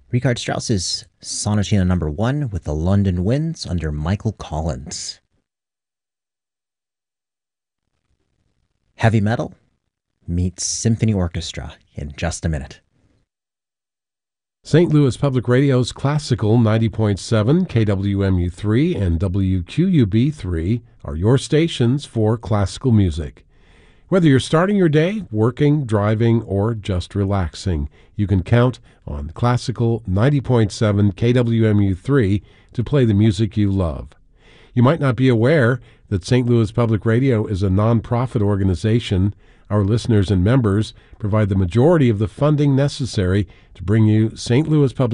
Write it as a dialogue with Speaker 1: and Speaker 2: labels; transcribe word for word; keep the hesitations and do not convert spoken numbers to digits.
Speaker 1: Richard Strauss's Sonatina Number One with the London Winds under Michael Collins. Heavy metal meets symphony orchestra in just a minute.
Speaker 2: Saint Louis Public Radio's Classical ninety point seven, K W M U three, and W Q U B three are your stations for classical music. Whether you're starting your day, working, driving, or just relaxing, you can count on Classical ninety point seven, K W M U three to play the music you love. You might not be aware that Saint Louis Public Radio is a nonprofit organization. Our listeners and members provide the majority of the funding necessary to bring you Saint Louis Public